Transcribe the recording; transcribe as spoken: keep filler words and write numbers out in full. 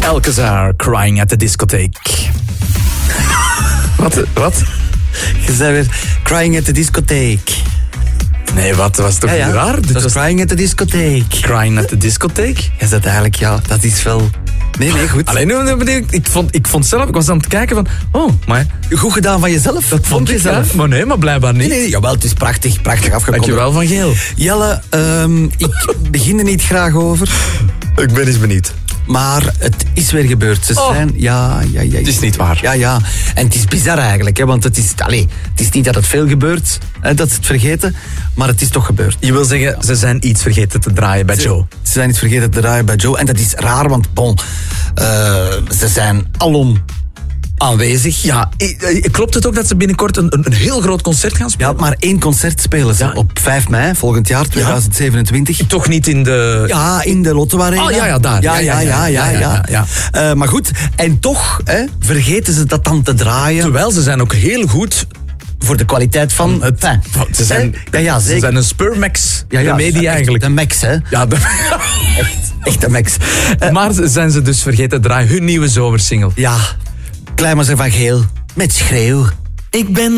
Alcazar, Crying at the Discotheque. Wat? Wat? Je zei weer Crying at the Discotheque. Nee, wat? Dat was toch Ja, ja. niet raar? Dit Dat was is Crying at the Discotheque. Crying at the Discotheque? Is dat eigenlijk, ja, dat is wel... Nee, nee, goed. Alleen, nu ben ik, ik, vond, ik vond zelf, ik was aan het kijken van, oh, maar... Goed gedaan van jezelf. Dat vond je ik zelf. zelf. Maar nee, maar blijkbaar niet. Nee, nee, jawel, het is prachtig, prachtig afgekondigd. Dankjewel Van Geel. Jelle, um, ik begin er niet graag over, Ik ben eens benieuwd. maar het is weer gebeurd. Ze Oh. zijn, ja, ja, ja. Het is niet waar. Ja, ja. En het is bizar eigenlijk, hè, want het is, allez, het is niet dat het veel gebeurt, hè, dat ze het vergeten, maar het is toch gebeurd. Je wil zeggen, ze zijn iets vergeten te draaien bij Joe. Ze zijn niet vergeten te draaien bij Joe. En dat is raar, want bon, uh, ze zijn alom aanwezig. Ja, i- i- klopt het ook dat ze binnenkort een, een, een heel groot concert gaan spelen? Ja, maar één concert spelen ze Ja. op vijf mei volgend jaar, tweeduizend zevenentwintig. Toch niet in de... Ja, in de Lotto Arena. Oh, ja, ja, daar. Ja, ja, ja, ja. ja, ja, ja. Uh, maar goed, en toch hè, vergeten ze dat dan te draaien Terwijl ze zijn ook heel goed... voor de kwaliteit van Het, Enfin, ze zijn, hè? Ja, ja, ze zeker. zijn een Spurmax Ja, ja, remedie echt eigenlijk. De Max, hè. Ja, de- Echt, echt de Max. Uh, maar zijn ze dus vergeten te draaien hun nieuwe zomersingle. ja, Kleimers en Van Geel met Schreeuw. Ik ben